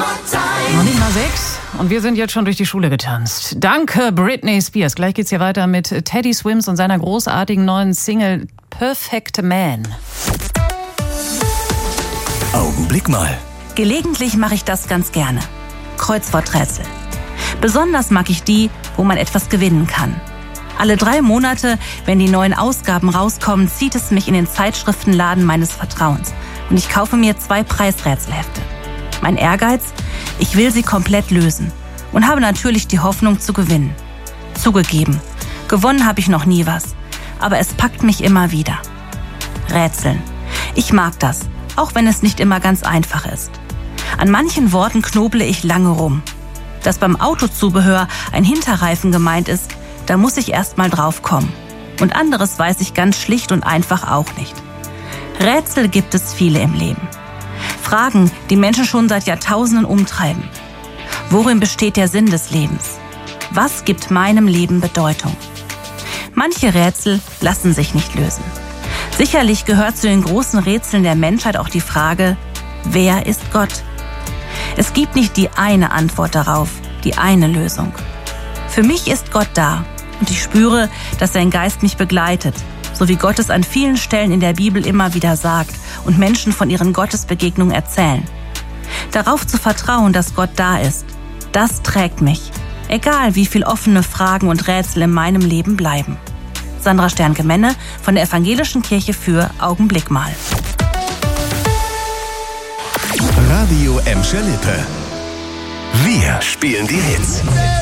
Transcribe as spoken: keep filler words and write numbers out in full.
Noch nicht mal sechs und wir sind jetzt schon durch die Schule getanzt. Danke, Britney Spears. Gleich geht's hier weiter mit Teddy Swims und seiner großartigen neuen Single Perfect Man. Augenblick mal. Gelegentlich mache ich das ganz gerne. Kreuzworträtsel. Besonders mag ich die, wo man etwas gewinnen kann. Alle drei Monate, wenn die neuen Ausgaben rauskommen, zieht es mich in den Zeitschriftenladen meines Vertrauens und ich kaufe mir zwei Preisrätselhefte. Mein Ehrgeiz? Ich will sie komplett lösen und habe natürlich die Hoffnung zu gewinnen. Zugegeben, gewonnen habe ich noch nie was, aber es packt mich immer wieder. Rätseln. Ich mag das, auch wenn es nicht immer ganz einfach ist. An manchen Worten knoble ich lange rum. Dass beim Autozubehör ein Hinterreifen gemeint ist, da muss ich erst mal drauf kommen. Und anderes weiß ich ganz schlicht und einfach auch nicht. Rätsel gibt es viele im Leben. Fragen, die Menschen schon seit Jahrtausenden umtreiben. Worin besteht der Sinn des Lebens? Was gibt meinem Leben Bedeutung? Manche Rätsel lassen sich nicht lösen. Sicherlich gehört zu den großen Rätseln der Menschheit auch die Frage, wer ist Gott? Es gibt nicht die eine Antwort darauf, die eine Lösung. Für mich ist Gott da und ich spüre, dass sein Geist mich begleitet, so wie Gott es an vielen Stellen in der Bibel immer wieder sagt und Menschen von ihren Gottesbegegnungen erzählen. Darauf zu vertrauen, dass Gott da ist, das trägt mich, egal wie viel offene Fragen und Rätsel in meinem Leben bleiben. Sandra Stern-Gemenne von der Evangelischen Kirche für Augenblick mal. Radio Emscher Lippe. Wir spielen die Hits.